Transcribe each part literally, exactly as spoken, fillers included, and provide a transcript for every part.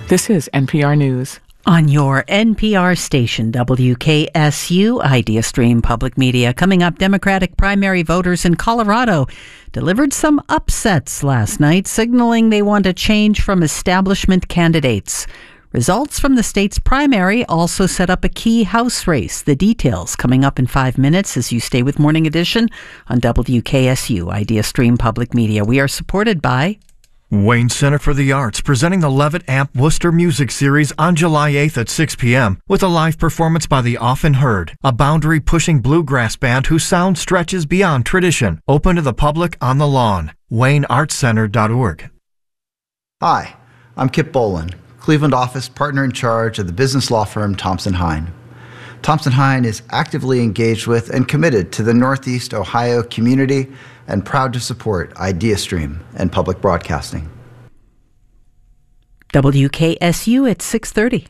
This is N P R News. On your N P R station, W K S U, Idea Stream Public Media. Coming up, Democratic primary voters in Colorado delivered some upsets last night, signaling they want a change from establishment candidates. Results from the state's primary also set up a key House race. The details coming up in five minutes as you stay with Morning Edition on W K S U, Idea Stream Public Media. We are supported by Wayne Center for the Arts, presenting the Levitt Amp Worcester Music Series on July eighth at six p.m. with a live performance by The Often Heard, a boundary-pushing bluegrass band whose sound stretches beyond tradition. Open to the public on the lawn. wayne arts center dot org. Hi, I'm Kip Bolin, Cleveland office partner in charge of the business law firm Thompson Hine. Thompson Hine is actively engaged with and committed to the Northeast Ohio community and proud to support IdeaStream and public broadcasting. W K S U at six thirty.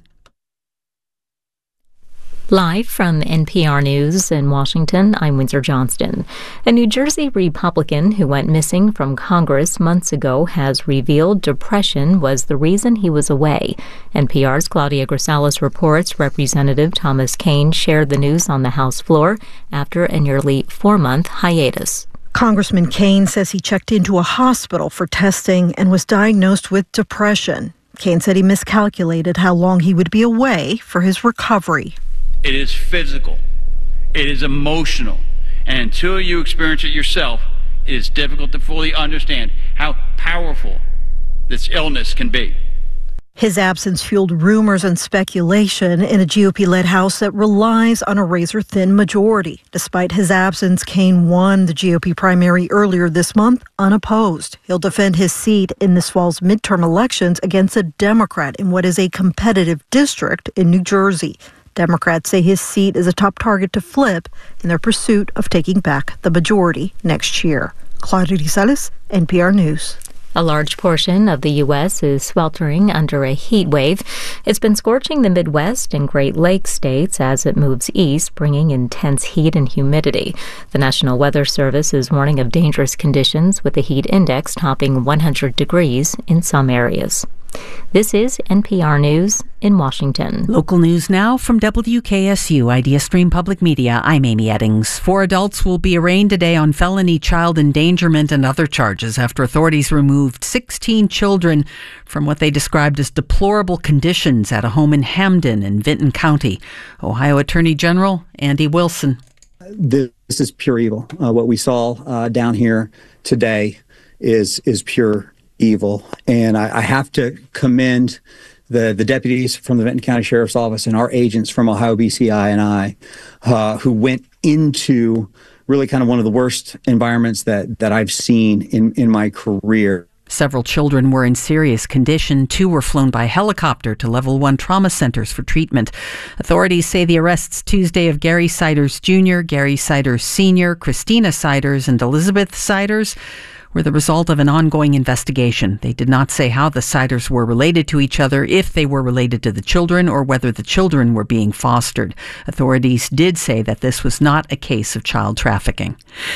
Live from N P R News in Washington, I'm Windsor Johnston. A New Jersey Republican who went missing from Congress months ago has revealed depression was the reason he was away. N P R's Claudia Grisales reports Representative Thomas Kean shared the news on the House floor after a nearly four-month hiatus. Congressman Kean says he checked into a hospital for testing and was diagnosed with depression. Kean said he miscalculated how long he would be away for his recovery. It is physical. It is emotional. And until you experience it yourself, it is difficult to fully understand how powerful this illness can be. His absence fueled rumors and speculation in a G O P-led House that relies on a razor-thin majority. Despite his absence, Kean won the G O P primary earlier this month unopposed. He'll defend his seat in this fall's midterm elections against a Democrat in what is a competitive district in New Jersey. Democrats say his seat is a top target to flip in their pursuit of taking back the majority next year. Claudia Grisales, N P R News. A large portion of the U S is sweltering under a heat wave. It's been scorching the Midwest and Great Lakes states as it moves east, bringing intense heat and humidity. The National Weather Service is warning of dangerous conditions with the heat index topping one hundred degrees in some areas. This is N P R News in Washington. Local news now from W K S U, Idea Stream Public Media. I'm Amy Eddings. Four adults will be arraigned today on felony child endangerment and other charges after authorities removed sixteen children from what they described as deplorable conditions at a home in Hamden in Vinton County. Ohio Attorney General Andy Wilson. This is pure evil. Uh, what we saw uh, down here today is is pure evil. And I, I have to commend the, the deputies from the Vinton County Sheriff's Office and our agents from Ohio B C I and I uh, who went into really kind of one of the worst environments that, that I've seen in, in my career. Several children were in serious condition. Two were flown by helicopter to level one trauma centers for treatment. Authorities say the arrests Tuesday of Gary Siders Junior, Gary Siders Senior, Christina Siders, and Elizabeth Siders were the result of an ongoing investigation. They did not say how the Siders were related to each other, if they were related to the children, or whether the children were being fostered. Authorities did say that this was not a case of child trafficking.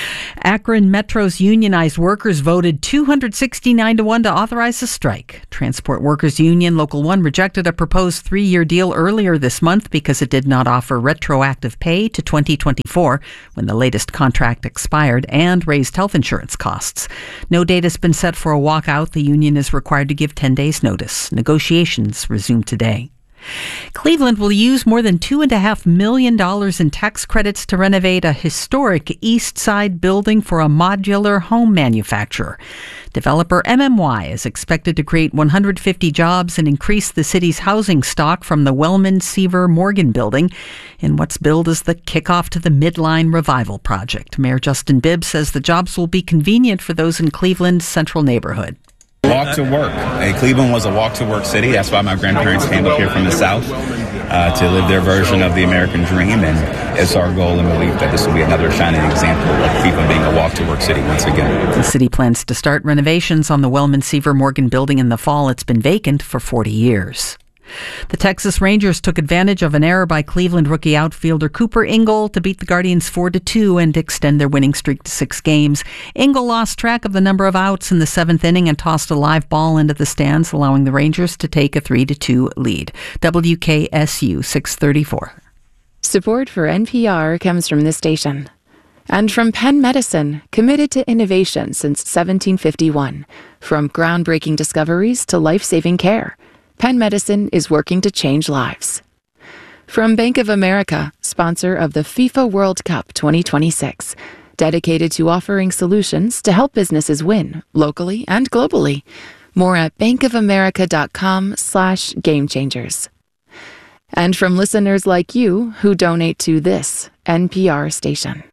Akron Metro's unionized workers voted two hundred sixty-nine to one to authorize a strike. Transport Workers Union Local one rejected a proposed three-year deal earlier this month because it did not offer retroactive pay to twenty twenty-four, when the latest contract expired, and raised health insurance costs. No date has been set for a walkout. The union is required to give ten days notice. Negotiations resume today. Cleveland will use more than two point five million dollars in tax credits to renovate a historic East Side building for a modular home manufacturer. Developer M M Y is expected to create one hundred fifty jobs and increase the city's housing stock from the Wellman Seaver Morgan building in what's billed as the kickoff to the Midline Revival Project. Mayor Justin Bibb says the jobs will be convenient for those in Cleveland's central neighborhood. Walk to work. Hey, Cleveland was a walk-to-work city. That's why my grandparents came up here from the South uh, to live their version of the American dream. And it's our goal and belief that this will be another shining example of Cleveland being a walk-to-work city once again. The city plans to start renovations on the Wellman Seaver Morgan building in the fall. It's been vacant for forty years. The Texas Rangers took advantage of an error by Cleveland rookie outfielder Cooper Ingle to beat the Guardians four to two and extend their winning streak to six games. Ingle lost track of the number of outs in the seventh inning and tossed a live ball into the stands, allowing the Rangers to take a three to two lead. W K S U six thirty-four. Support for N P R comes from this station. And from Penn Medicine, committed to innovation since seventeen fifty-one. From groundbreaking discoveries to life-saving care, Penn Medicine is working to change lives. From Bank of America, sponsor of the FIFA World Cup twenty twenty-six, dedicated to offering solutions to help businesses win, locally and globally. More at bankofamerica.com slash game changers. And from listeners like you who donate to this N P R station.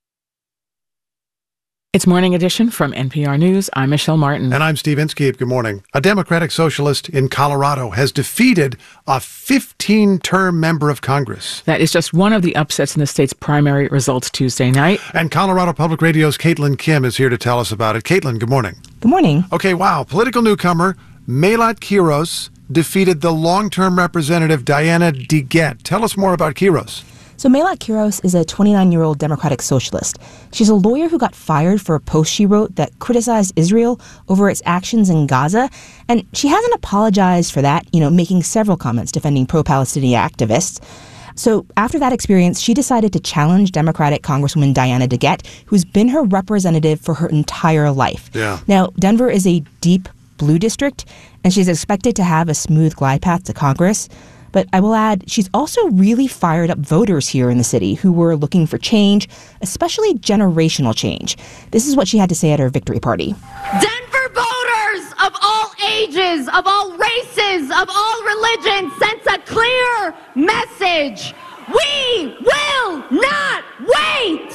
It's Morning Edition from N P R News. I'm Michelle Martin. And I'm Steve Inskeep. Good morning. A Democratic socialist in Colorado has defeated a fifteen-term member of Congress. That is just one of the upsets in the state's primary results Tuesday night. And Colorado Public Radio's Caitlin Kim is here to tell us about it. Caitlin, good morning. Good morning. Okay, wow. Political newcomer Melat Quiros defeated the long-term representative Diana DeGette. Tell us more about Quiros. So Melat Quiros is a twenty-nine-year-old Democratic socialist. She's a lawyer who got fired for a post she wrote that criticized Israel over its actions in Gaza. And she hasn't apologized for that, you know, making several comments defending pro-Palestinian activists. So after that experience, she decided to challenge Democratic Congresswoman Diana DeGette, who's been her representative for her entire life. Yeah. Now, Denver is a deep blue district, and she's expected to have a smooth glide path to Congress. But I will add, she's also really fired up voters here in the city who were looking for change, especially generational change. This is what she had to say at her victory party. Denver voters of all ages, of all races, of all religions sense a clear message. We will not wait!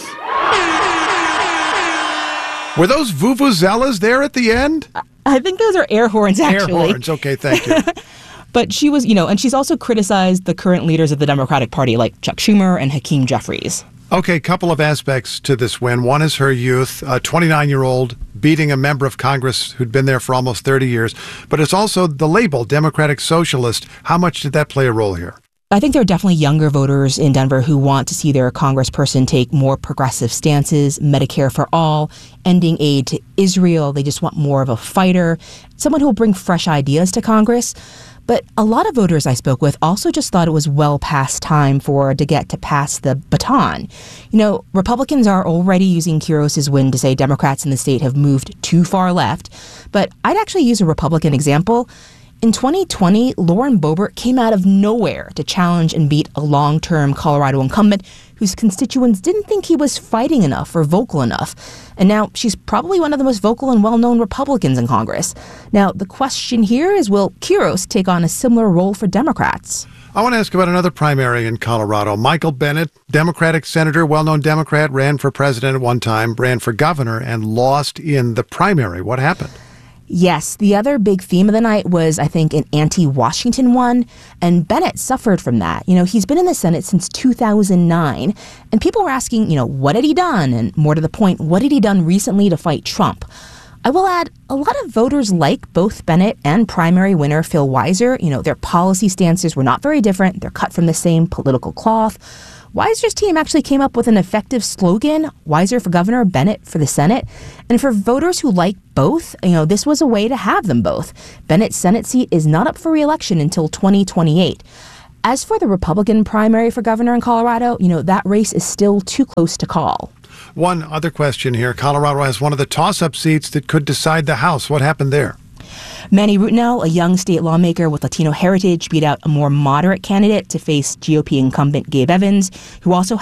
Were those vuvuzelas there at the end? I think those are air horns, actually. Air horns, okay, thank you. But she was, you know, and she's also criticized the current leaders of the Democratic Party, like Chuck Schumer and Hakeem Jeffries. Okay, couple of aspects to this win. One is her youth, a twenty-nine-year-old beating a member of Congress who'd been there for almost thirty years. But it's also the label, Democratic Socialist. How much did that play a role here? I think there are definitely younger voters in Denver who want to see their congressperson take more progressive stances, Medicare for all, ending aid to Israel. They just want more of a fighter, someone who will bring fresh ideas to Congress. But a lot of voters I spoke with also just thought it was well past time for DeGette to pass the baton. You know, Republicans are already using Quiros' win to say Democrats in the state have moved too far left. But I'd actually use a Republican example. In twenty twenty, Lauren Boebert came out of nowhere to challenge and beat a long-term Colorado incumbent whose constituents didn't think he was fighting enough or vocal enough. And now she's probably one of the most vocal and well-known Republicans in Congress. Now, the question here is, will Quiros take on a similar role for Democrats? I want to ask about another primary in Colorado. Michael Bennet, Democratic senator, well-known Democrat, ran for president at one time, ran for governor, and lost in the primary. What happened? Yes, the other big theme of the night was, I think, an anti-Washington one, and Bennet suffered from that. You know, he's been in the Senate since two thousand nine, and people were asking, you know, what had he done? And more to the point, what had he done recently to fight Trump? I will add, a lot of voters like both Bennet and primary winner Phil Weiser. You know, their policy stances were not very different. They're cut from the same political cloth. Weiser's team actually came up with an effective slogan, Weiser for governor, Bennet for the Senate. And for voters who like both, you know, this was a way to have them both. Bennett's Senate seat is not up for re-election until twenty twenty-eight. As for the Republican primary for governor in Colorado, you know, that race is still too close to call. One other question here. Colorado has one of the toss-up seats that could decide the House. What happened there? Manny Rutinel, a young state lawmaker with Latino heritage, beat out a more moderate candidate to face G O P incumbent Gabe Evans, who also